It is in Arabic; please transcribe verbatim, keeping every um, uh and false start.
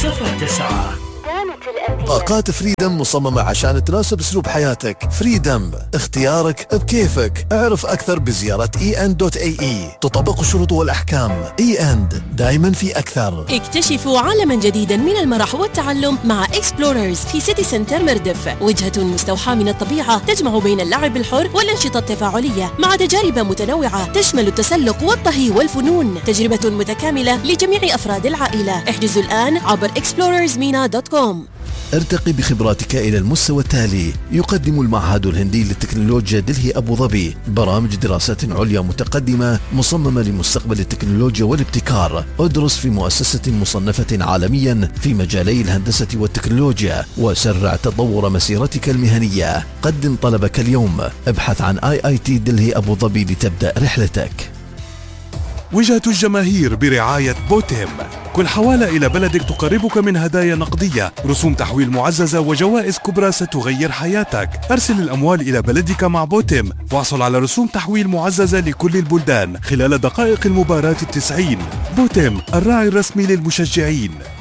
صفر تسعة. طاقات فريدم مصممة عشان تناسب اسلوب حياتك. فريدم، اختيارك بكيفك. اعرف اكثر بزيارة اي اند دوت اي اي. تطبق الشروط والاحكام. اي اند، دائما في اكثر. اكتشفوا عالما جديدا من المرح والتعلم مع اكسبلوررز في سيتي سنتر مردف. وجهة مستوحاة من الطبيعة تجمع بين اللعب الحر والانشطة التفاعلية مع تجارب متنوعة تشمل التسلق والطهي والفنون. تجربة متكاملة لجميع افراد العائلة. احجزوا الان عبر اكسبلوررز مينا دوت كوم. ارتقي بخبراتك إلى المستوى التالي. يقدم المعهد الهندي للتكنولوجيا دلهي أبو ظبي برامج دراسات عليا متقدمة مصممة لمستقبل التكنولوجيا والابتكار. ادرس في مؤسسة مصنفة عالميا في مجالي الهندسة والتكنولوجيا وسرع تطور مسيرتك المهنية. قدم طلبك اليوم. ابحث عن آي آي تي دلهي أبو ظبي لتبدأ رحلتك. وجهة الجماهير برعاية بوتيم. كل حوالة إلى بلدك تقربك من هدايا نقدية، رسوم تحويل معززة وجوائز كبرى ستغير حياتك. أرسل الأموال إلى بلدك مع بوتيم واحصل على رسوم تحويل معززة لكل البلدان خلال دقائق المباراة التسعين. بوتيم، الراعي الرسمي للمشجعين.